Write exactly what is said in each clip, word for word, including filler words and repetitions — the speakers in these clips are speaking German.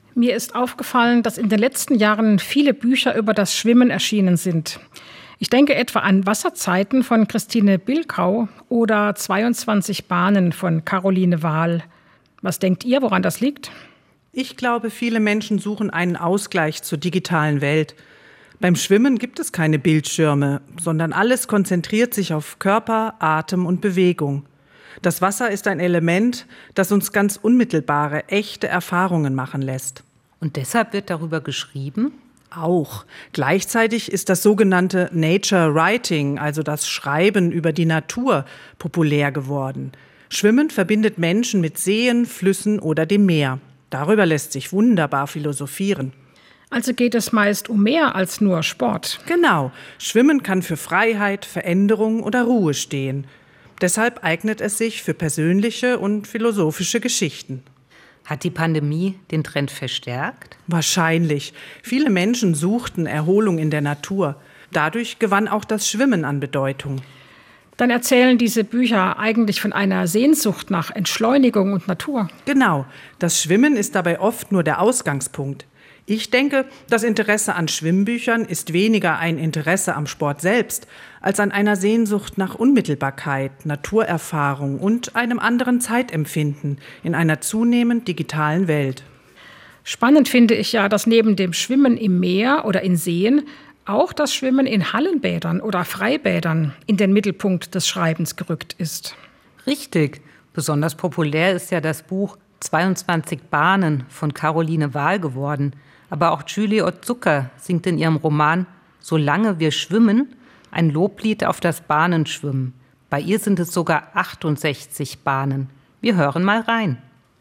Mir ist aufgefallen, dass in den letzten Jahren viele Bücher über das Schwimmen erschienen sind. Ich denke etwa an Wasserzeiten von Christine Bilkau oder zweiundzwanzig Bahnen von Caroline Wahl. Was denkt ihr, woran das liegt? Ich glaube, viele Menschen suchen einen Ausgleich zur digitalen Welt. Beim Schwimmen gibt es keine Bildschirme, sondern alles konzentriert sich auf Körper, Atem und Bewegung. Das Wasser ist ein Element, das uns ganz unmittelbare, echte Erfahrungen machen lässt. Und deshalb wird darüber geschrieben? Auch. Gleichzeitig ist das sogenannte Nature Writing, also das Schreiben über die Natur, populär geworden. Schwimmen verbindet Menschen mit Seen, Flüssen oder dem Meer. Darüber lässt sich wunderbar philosophieren. Also geht es meist um mehr als nur Sport. Genau. Schwimmen kann für Freiheit, Veränderung oder Ruhe stehen. Deshalb eignet es sich für persönliche und philosophische Geschichten. Hat die Pandemie den Trend verstärkt? Wahrscheinlich. Viele Menschen suchten Erholung in der Natur. Dadurch gewann auch das Schwimmen an Bedeutung. Dann erzählen diese Bücher eigentlich von einer Sehnsucht nach Entschleunigung und Natur. Genau. Das Schwimmen ist dabei oft nur der Ausgangspunkt. Ich denke, das Interesse an Schwimmbüchern ist weniger ein Interesse am Sport selbst, als an einer Sehnsucht nach Unmittelbarkeit, Naturerfahrung und einem anderen Zeitempfinden in einer zunehmend digitalen Welt. Spannend finde ich ja, dass neben dem Schwimmen im Meer oder in Seen auch das Schwimmen in Hallenbädern oder Freibädern in den Mittelpunkt des Schreibens gerückt ist. Richtig. Besonders populär ist ja das Buch zweiundzwanzig Bahnen von Caroline Wahl geworden. Aber auch Julie Otsuka singt in ihrem Roman »Solange wir schwimmen« ein Loblied auf das Bahnenschwimmen. Bei ihr sind es sogar achtundsechzig Bahnen. Wir hören mal rein.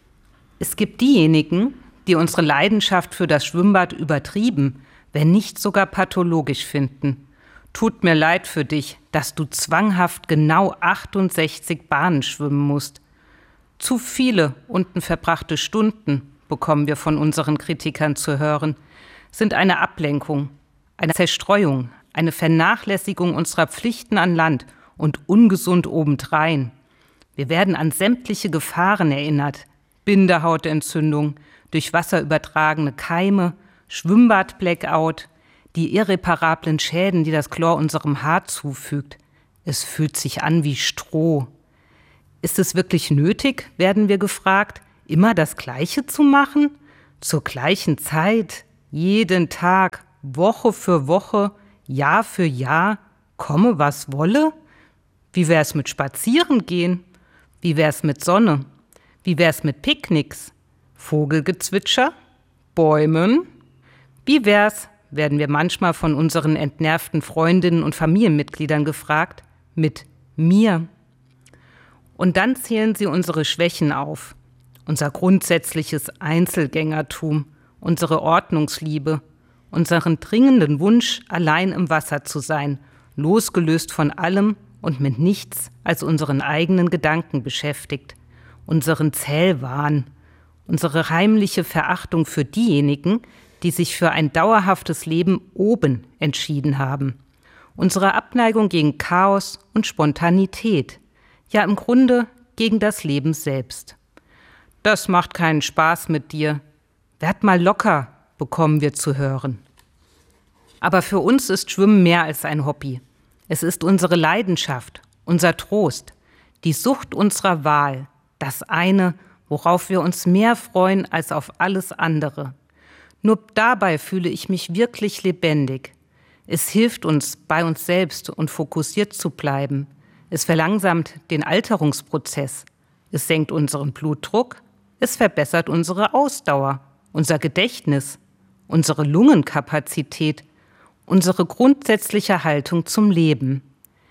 Es gibt diejenigen, die unsere Leidenschaft für das Schwimmbad übertrieben, wenn nicht sogar pathologisch finden. Tut mir leid für dich, dass du zwanghaft genau achtundsechzig Bahnen schwimmen musst. Zu viele unten verbrachte Stunden, bekommen wir von unseren Kritikern zu hören, sind eine Ablenkung, eine Zerstreuung, eine Vernachlässigung unserer Pflichten an Land und ungesund obendrein. Wir werden an sämtliche Gefahren erinnert, Bindehautentzündung, durch Wasser übertragene Keime, Schwimmbad-Blackout, die irreparablen Schäden, die das Chlor unserem Haar zufügt. Es fühlt sich an wie Stroh. Ist es wirklich nötig, werden wir gefragt, immer das Gleiche zu machen? Zur gleichen Zeit, jeden Tag, Woche für Woche, Jahr für Jahr, komme was wolle? Wie wär's mit Spazierengehen? Wie wär's mit Sonne? Wie wär's mit Picknicks? Vogelgezwitscher? Bäumen? Wie wär's, werden wir manchmal von unseren entnervten Freundinnen und Familienmitgliedern gefragt, mit mir? Und dann zählen sie unsere Schwächen auf. Unser grundsätzliches Einzelgängertum, unsere Ordnungsliebe, unseren dringenden Wunsch, allein im Wasser zu sein, losgelöst von allem und mit nichts als unseren eigenen Gedanken beschäftigt, unseren Zählwahn, unsere heimliche Verachtung für diejenigen, die sich für ein dauerhaftes Leben oben entschieden haben, unsere Abneigung gegen Chaos und Spontanität, ja im Grunde gegen das Leben selbst. Das macht keinen Spaß mit dir. Werd mal locker, bekommen wir zu hören. Aber für uns ist Schwimmen mehr als ein Hobby. Es ist unsere Leidenschaft, unser Trost, die Sucht unserer Wahl, das eine, worauf wir uns mehr freuen als auf alles andere. Nur dabei fühle ich mich wirklich lebendig. Es hilft uns, bei uns selbst und fokussiert zu bleiben. Es verlangsamt den Alterungsprozess. Es senkt unseren Blutdruck. Es verbessert unsere Ausdauer, unser Gedächtnis, unsere Lungenkapazität, unsere grundsätzliche Haltung zum Leben.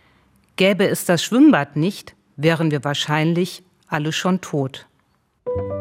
Gäbe es das Schwimmbad nicht, wären wir wahrscheinlich alle schon tot.